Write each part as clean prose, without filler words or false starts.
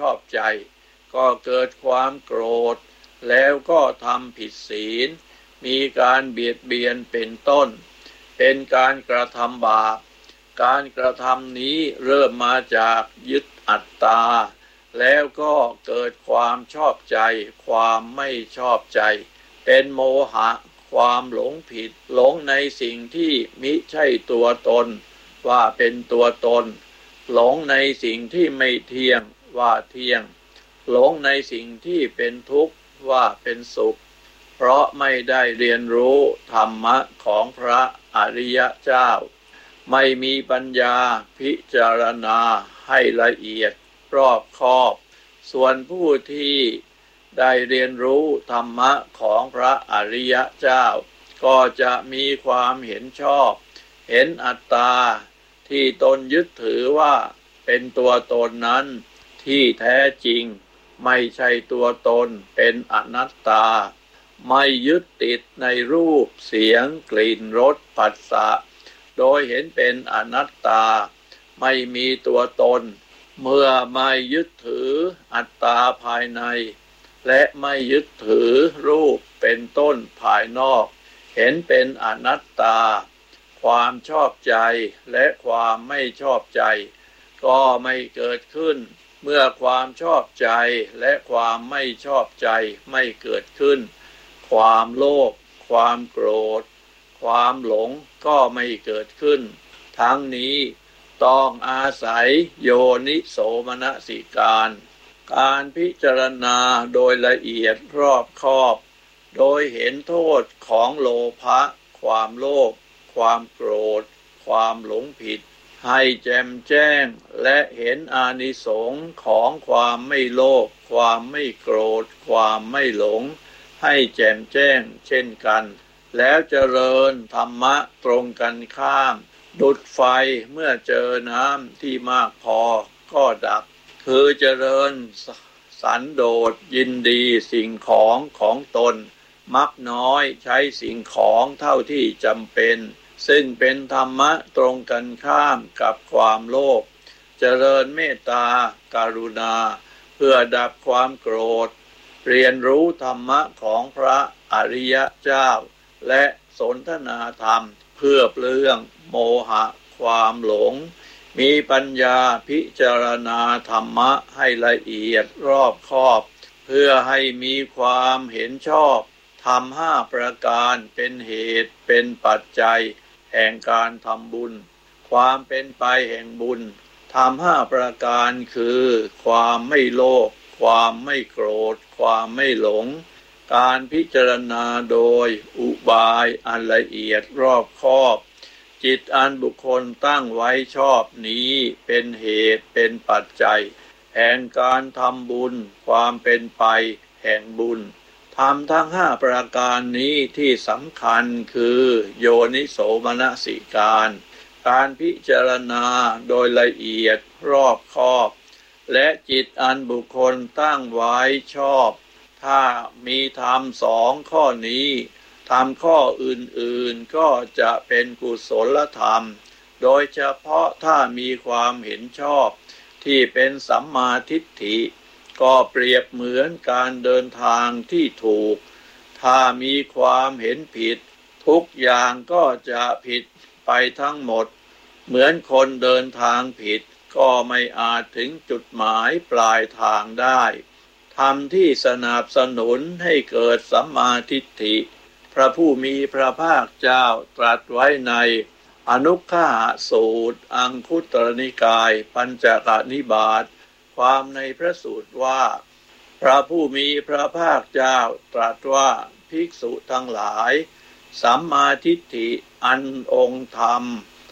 อบใจก็เกิดความโกรธแล้วก็ทำผิดศีลมีการเบียดเบียนเป็นต้นเป็นการกระทำบาปการกระทำนี้เริ่มมาจากยึดอัตตาแล้วก็เกิดความชอบใจความไม่ชอบใจเป็นโมหะความหลงผิดหลงในสิ่งที่มิใช่ตัวตนว่าเป็นตัวตนหลงในสิ่งที่ไม่เที่ยงว่าเที่ยงหลงในสิ่งที่เป็นทุกข์ว่าเป็นสุขเพราะไม่ได้เรียนรู้ธรรมะของพระอริยเจ้าไม่มีปัญญาพิจารณาให้ละเอียดรอบคอบส่วนผู้ที่ได้เรียนรู้ธรรมะของพระอริยเจ้าก็จะมีความเห็นชอบเห็นอัตตาที่ตนยึดถือว่าเป็นตัวตนนั้นที่แท้จริงไม่ใช่ตัวตนเป็นอนัตตาไม่ยึดติดในรูปเสียงกลิ่นรสผัสสะโดยเห็นเป็นอนัตตาไม่มีตัวตนเมื่อไม่ยึดถืออัตตาภายในและไม่ยึดถือรูปเป็นต้นภายนอกเห็นเป็นอนัตตาความชอบใจและความไม่ชอบใจก็ไม่เกิดขึ้นเมื่อความชอบใจและความไม่ชอบใจไม่เกิดขึ้นความโลภความโกรธความหลงก็ไม่เกิดขึ้นทั้งนี้ต้องอาศัยโยนิโสมนสิการพิจารณาโดยละเอียดรอบคอบโดยเห็นโทษของโลภะความโลภความโกรธความหลงผิดให้แจ่มแจ้งและเห็นอานิสงส์ของความไม่โลภความไม่โกรธความไม่หลงให้แจ่มแจ้งเช่นกันแล้วเจริญธรรมะตรงกันข้ามดุจไฟเมื่อเจอน้ำที่มากพอก็ดับคือเจริญสันโดษยินดีสิ่งของตนมักน้อยใช้สิ่งของเท่าที่จำเป็นซึ่งเป็นธรรมะตรงกันข้ามกับความโลภเจริญเมตตากรุณาเพื่อดับความโกรธเรียนรู้ธรรมะของพระอริยเจ้าและสนทนาธรรมเพื่อเปลื้องโมหะความหลงมีปัญญาพิจารณาธรรมะให้ละเอียดรอบคอบเพื่อให้มีความเห็นชอบธรรม5ประการเป็นเหตุเป็นปัจจัยแห่งการทำบุญความเป็นไปแห่งบุญธรรม5ประการคือความไม่โลภความไม่โกรธความไม่หลงการพิจารณาโดยอุบายอันละเอียดรอบคอบจิตอันบุคคลตั้งไว้ชอบนี้เป็นเหตุเป็นปัจจัยแห่งการทำบุญความเป็นไปแห่งบุญธรรมทั้ง5ประการนี้ที่สำคัญคือโยนิโสมนสิการพิจารณาโดยละเอียดรอบคอบและจิตอันบุคคลตั้งไว้ชอบถ้ามีธรรม2ข้อนี้ธรรมข้ออื่นๆก็จะเป็นกุศลธรรมโดยเฉพาะถ้ามีความเห็นชอบที่เป็นสัมมาทิฏฐิก็เปรียบเหมือนการเดินทางที่ถูกถ้ามีความเห็นผิดทุกอย่างก็จะผิดไปทั้งหมดเหมือนคนเดินทางผิดก็ไม่อาจถึงจุดหมายปลายทางได้ธรรมที่สนับสนุนให้เกิดสัมมาทิฏฐิพระผู้มีพระภาคเจ้าตรัสไว้ในอนุคหสูตรอังคุตรนิกายปัญจกนิบาตความในพระสูตรว่าพระผู้มีพระภาคเจ้าตรัสว่าภิกษุทั้งหลายสัมมาทิฏฐิอันองค์ธรรม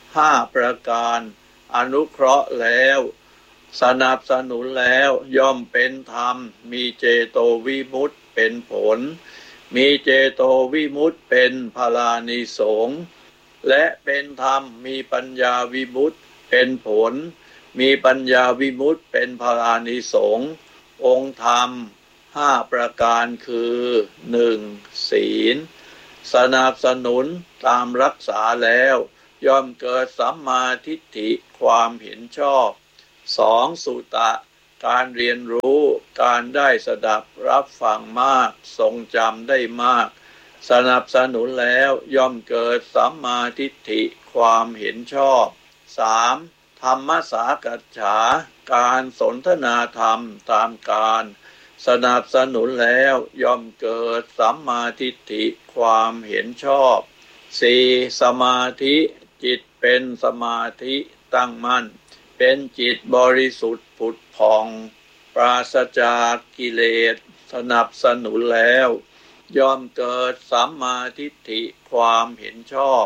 5ประการอนุเคราะห์แล้วสนับสนุนแล้วย่อมเป็นธรรมมีเจโตวิมุตติเป็นผลมีเจโตวิมุตติเป็นพลานิสงส์และเป็นธรรมมีปัญญาวิมุตติเป็นผลมีปัญญาวิมุตติเป็นพลานิสงส์องค์ธรรม5ประการคือ 1. ศีลสนับสนุนตามรักษาแล้วย่อมเกิดสัมมาทิฏฐิความเห็นชอบ 2. สุตะการเรียนรู้การได้สดับรับฟังมากทรงจำได้มากสนับสนุนแล้วย่อมเกิดสัมมาทิฏฐิความเห็นชอบ 3. ธรรมสากัจฉาการสนทนาธรรมตามการสนับสนุนแล้วย่อมเกิดสัมมาทิฏฐิความเห็นชอบ 4. สมาธิจิตเป็นสมาธิตั้งมั่นเป็นจิตบริสุทธิ์ผุดผ่องปราศจากกิเลสสนับสนุนแล้วย่อมเกิดสัมมาทิฏฐิความเห็นชอบ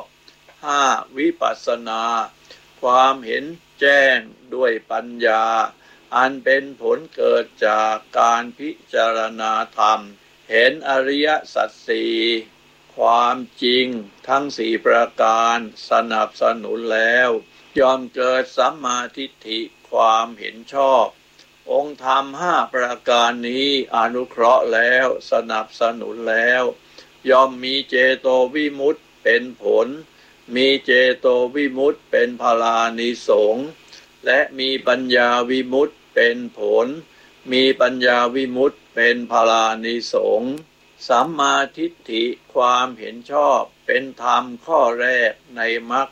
5. วิปัสสนาความเห็นแจ้งด้วยปัญญาอันเป็นผลเกิดจากการพิจารณาธรรมเห็นอริยสัจสี่ความจริงทั้งสี่ประการสนับสนุนแล้วย่อมเกิดสัมมาทิฏฐิความเห็นชอบองค์ธรรม5ประการนี้อนุเคราะห์แล้วสนับสนุนแล้วย่อมมีเจโตวิมุตติเป็นผลมีเจโตวิมุตติเป็นพลานิสงส์และมีปัญญาวิมุตติเป็นผลมีปัญญาวิมุตติเป็นพลานิสงส์สัมมาทิฏฐิความเห็นชอบเป็นธรรมข้อแรกในมรรค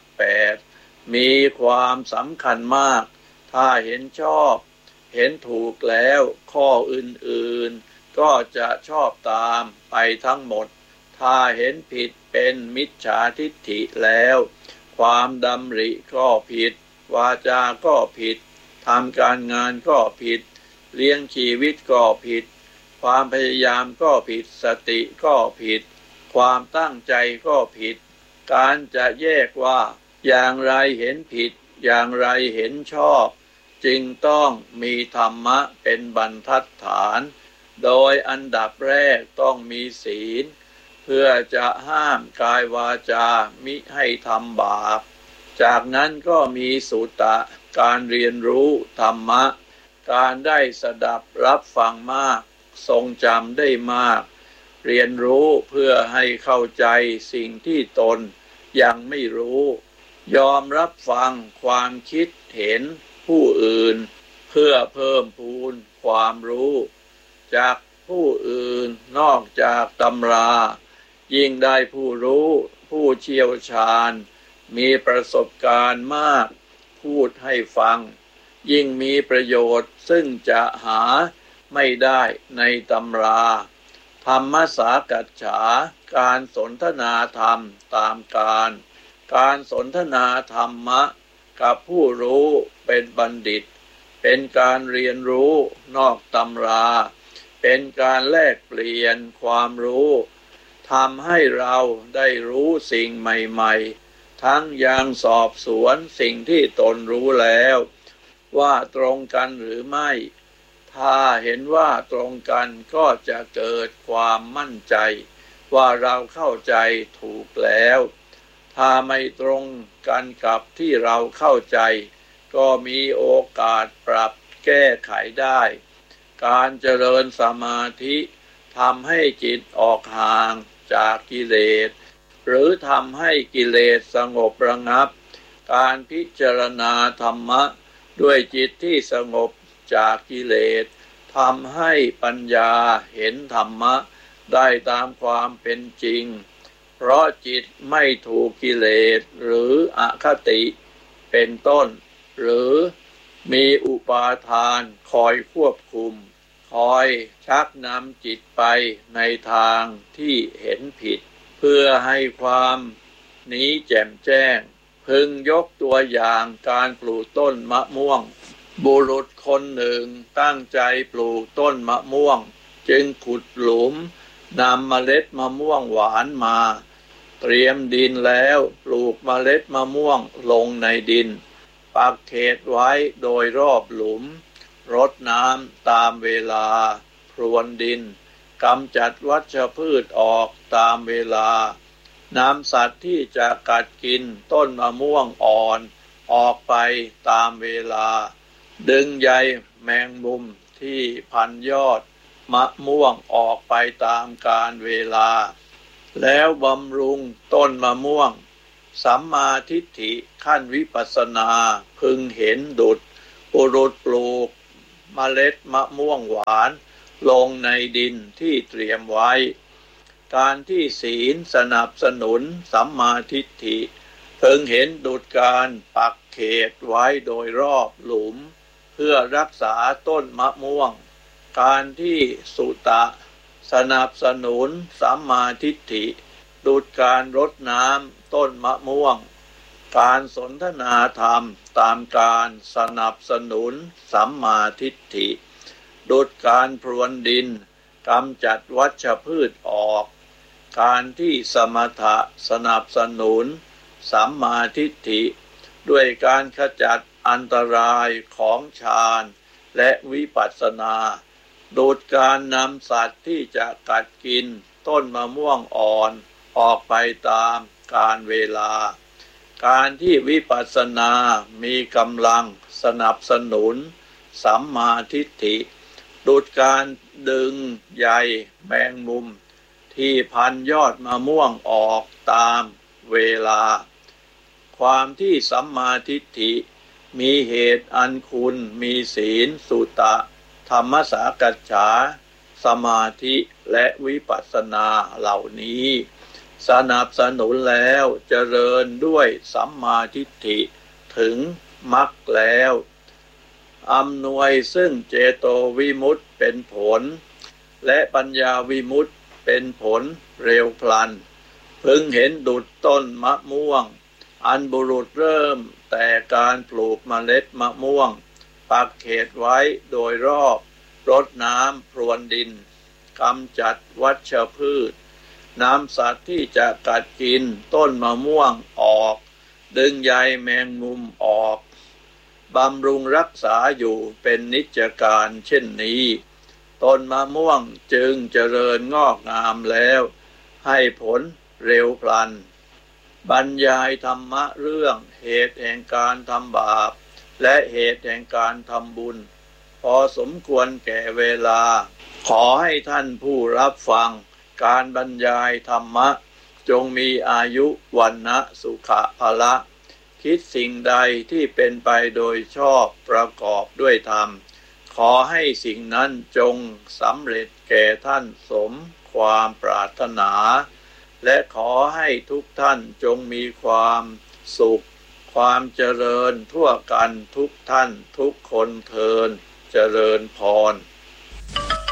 8มีความสำคัญมากถ้าเห็นชอบเห็นถูกแล้วข้ออื่นๆก็จะชอบตามไปทั้งหมดถ้าเห็นผิดเป็นมิจฉาทิฏฐิแล้วความดำริก็ผิดวาจาก็ผิดทำการงานก็ผิดเลี้ยงชีวิตก็ผิดความพยายามก็ผิดสติก็ผิดความตั้งใจก็ผิดการจะแยกว่าอย่างไรเห็นผิดอย่างไรเห็นชอบจึงต้องมีธรรมะเป็นบรรทัดฐานโดยอันดับแรกต้องมีศีลเพื่อจะห้ามกายวาจามิให้ทำบาปจากนั้นก็มีสุตตะการเรียนรู้ธรรมะการได้สดับรับฟังมากทรงจำได้มากเรียนรู้เพื่อให้เข้าใจสิ่งที่ตนยังไม่รู้ยอมรับฟังความคิดเห็นผู้อื่นเพื่อเพิ่มพูนความรู้จากผู้อื่นนอกจากตำรายิ่งได้ผู้รู้ผู้เชี่ยวชาญมีประสบการณ์มากพูดให้ฟังยิ่งมีประโยชน์ซึ่งจะหาไม่ได้ในตำราธรรมสากัจฉาการสนทนาธรรมตามการสนทนาธรรมะกับผู้รู้เป็นบัณฑิตเป็นการเรียนรู้นอกตำราเป็นการแลกเปลี่ยนความรู้ทำให้เราได้รู้สิ่งใหม่ๆทั้งยังสอบสวนสิ่งที่ตนรู้แล้วว่าตรงกันหรือไม่ถ้าเห็นว่าตรงกันก็จะเกิดความมั่นใจว่าเราเข้าใจถูกแล้วถ้าไม่ตรงกันกับที่เราเข้าใจก็มีโอกาสปรับแก้ไขได้การเจริญสมาธิทำให้จิตออกห่างจากกิเลสหรือทำให้กิเลสสงบระงับการพิจารณาธรรมะด้วยจิตที่สงบจากกิเลสทำให้ปัญญาเห็นธรรมะได้ตามความเป็นจริงเพราะจิตไม่ถูกกิเลสหรืออคติเป็นต้นหรือมีอุปาทานคอยควบคุมคอยชักนำจิตไปในทางที่เห็นผิดเพื่อให้ความนี้แจ่มแจ้งพึงยกตัวอย่างการปลูกต้นมะม่วงบุรุษคนหนึ่งตั้งใจปลูกต้นมะม่วงจึงขุดหลุมนำเมล็ดมะม่วงหวานมาเตรียมดินแล้วปลูกเมล็ดมะม่วงลงในดินปักเขตไว้โดยรอบหลุมรดน้ำตามเวลาพรวนดินกำจัดวัชพืชออกตามเวลานำสัตว์ที่จะกัดกินต้นมะม่วงอ่อนออกไปตามเวลาดึงใยแมงมุมที่พันยอดมะม่วงออกไปตามกาลเวลาแล้วบำรุงต้นมะม่วงสัมมาทิฏฐิขั้นวิปัสสนาพึงเห็นดุจบุรุษปลูกเมล็ดมะม่วงหวานลงในดินที่เตรียมไว้การที่ศีลสนับสนุนสัมมาทิฏฐิเพิ่งเห็นดุจการปักเขตไว้โดยรอบหลุมเพื่อรักษาต้นมะม่วงการที่สุตะสนับสนุนสัมมาทิฏฐิดุจการรดน้ำต้นมะม่วงการสนทนาธรรมตามการสนับสนุนสัมมาทิฏฐิดุจการพรวนดินกำจัดวัชพืชออกการที่สมถะสนับสนุนสัมมาทิฏฐิด้วยการขจัดอันตรายของฌานและวิปัสสนาดุจการนำสัตว์ที่จะกัดกินต้นมะม่วงอ่อนออกไปตามกาลเวลาการที่วิปัสสนามีกำลังสนับสนุนสัมมาทิฏฐิดุจการดึงใยแมงมุมที่พันยอดมะม่วงออกตามเวลาความที่สัมมาทิฏฐิมีเหตุอันคุณมีศีลสุตะธรรมสากัจฉาสมาธิและวิปัสสนาเหล่านี้สนับสนุนแล้วเจริญด้วยสัมมาทิฏฐิถึงมรรคแล้วอำนวยซึ่งเจโตวิมุตติเป็นผลและปัญญาวิมุตติเป็นผลเร็วพลันพึงเห็นดุจต้นมะม่วงอันบุรุษเริ่มแต่การปลูกเมล็ดมะม่วงปักเขตไว้โดยรอบรดน้ำพรวนดินกำจัดวัชพืชนำสัตว์ที่จะกัดกินต้นมะม่วงออกดึงใยแมงมุมออกบำรุงรักษาอยู่เป็นนิจการเช่นนี้ต้นมะม่วงจึงเจริญงอกงามแล้วให้ผลเร็วพลันบรรยายธรรมะเรื่องเหตุแห่งการทำบาปและเหตุแห่งการทำบุญพอสมควรแก่เวลาขอให้ท่านผู้รับฟังการบรรยายธรรมะจงมีอายุวันนะสุขะภละคิดสิ่งใดที่เป็นไปโดยชอบประกอบด้วยธรรมขอให้สิ่งนั้นจงสำเร็จแก่ท่านสมความปรารถนาและขอให้ทุกท่านจงมีความสุขความเจริญทั่วกันทุกท่านทุกคนเทอญเจริญพร